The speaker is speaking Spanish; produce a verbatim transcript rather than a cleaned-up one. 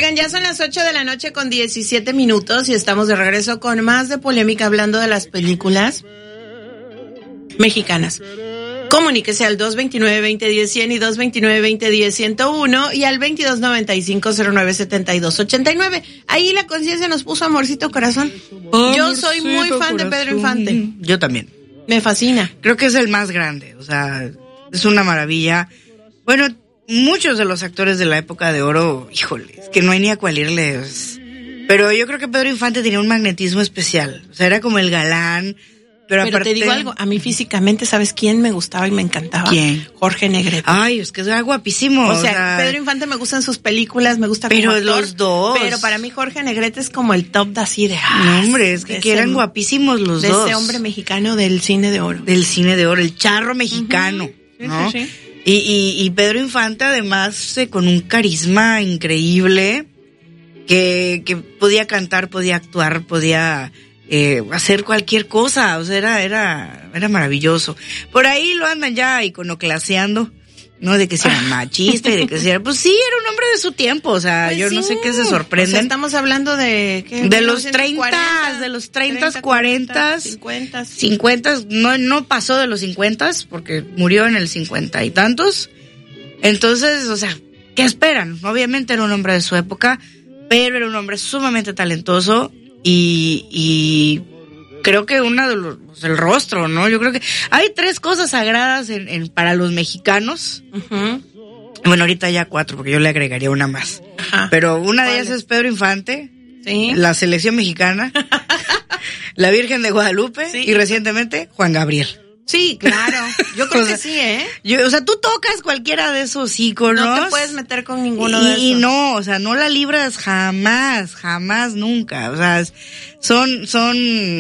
Oigan, ya son las ocho de la noche con diecisiete minutos y estamos de regreso con más de polémica hablando de las películas mexicanas. Comuníquese al dos veintinueve, veinte diez, cien y dos veintinueve, veinte diez, ciento uno y al veintidós noventa y cinco, cero nueve setenta y dos ochenta y nueve. Ahí la conciencia nos puso amorcito corazón. Oh, Yo soy muy fan corazón. de Pedro Infante. Yo también. Me fascina. Creo que es el más grande, o sea, es una maravilla. Bueno, muchos de los actores de la época de oro, híjole, es que no hay ni a cuál irles. Pero yo creo que Pedro Infante tenía un magnetismo especial, o sea, era como el galán. Pero, Pero aparte, te digo algo, a mí físicamente, ¿sabes quién me gustaba y me encantaba? ¿Quién? Jorge Negrete. Ay, es que era guapísimo. O sea, o sea, Pedro Infante me gustan sus películas, me gusta pero como actor, los dos. Pero para mí Jorge Negrete es como el top de así de... Ah, no, hombre, es que, que eran guapísimos los de dos. De ese hombre mexicano del cine de oro. Del cine de oro, el charro mexicano, uh-huh. sí, ¿no? Sí, sí. Y, y, y Pedro Infante además eh, con un carisma increíble, que, que podía cantar, podía actuar, podía... Eh, hacer cualquier cosa, o sea, era, era, era maravilloso. Por ahí lo andan ya iconoclaseando, ¿no? De que si era machista y de que si era, pues sí, era un hombre de su tiempo, o sea, pues yo sí. no sé qué se sorprenden. O sea, estamos hablando de, ¿qué? De los treinta, de los treinta, cuarenta, cincuenta. cincuenta, no, no pasó de los cincuenta, porque murió en el cincuenta y tantos. Entonces, o sea, ¿qué esperan? Obviamente era un hombre de su época, pero era un hombre sumamente talentoso. Y, y creo que una de los, pues el rostro, ¿no? Yo creo que hay tres cosas sagradas en, en para los mexicanos. Uh-huh. Bueno, ahorita ya cuatro, porque yo le agregaría una más. Ajá. Pero una de ellas es Pedro Infante, sí, la selección mexicana, la Virgen de Guadalupe, sí, y recientemente Juan Gabriel. Sí, claro. Yo creo o sea, que sí, ¿eh? Yo, o sea, tú tocas cualquiera de esos íconos. No te puedes meter con ninguno y, de esos. Y no, o sea, no la libras jamás, jamás, nunca. O sea, son, son